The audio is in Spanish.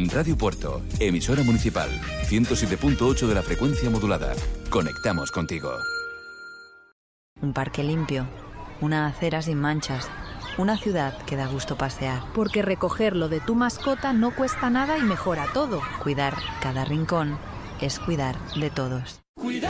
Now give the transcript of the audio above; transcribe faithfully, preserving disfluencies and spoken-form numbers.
Radio Puerto, emisora municipal, ciento siete punto ocho de la frecuencia modulada. Conectamos contigo. Un parque limpio, una acera sin manchas, una ciudad que da gusto pasear. Porque recoger lo de tu mascota no cuesta nada y mejora todo. Cuidar cada rincón es cuidar de todos.